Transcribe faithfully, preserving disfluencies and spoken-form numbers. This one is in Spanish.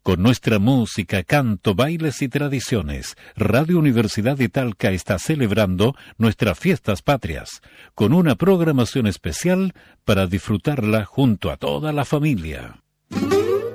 Con nuestra música, canto, bailes y tradiciones, Radio Universidad de Talca está celebrando nuestras fiestas patrias, con una programación especial para disfrutarla junto a toda la familia.